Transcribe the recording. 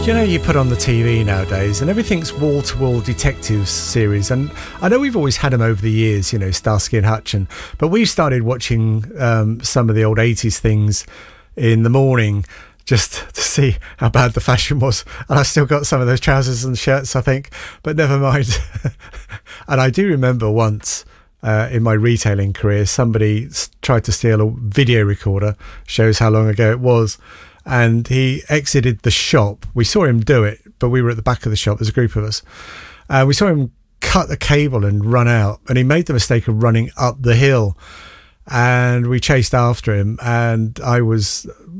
Do you know, you put on the TV nowadays and everything's wall-to-wall detective series, and I know we've always had them over the years, you know, Starsky and Hutch, but we've started watching some of the old 80s things in the morning just to see how bad the fashion was. And I still got some of those trousers and shirts, I think, but never mind. And I do remember once in my retailing career, somebody tried to steal a video recorder, shows how long ago it was. And he exited the shop. We saw him do it, but we were at the back of the shop. There's a group of us. We saw him cut the cable and run out. And he made the mistake of running up the hill. And we chased after him. And I was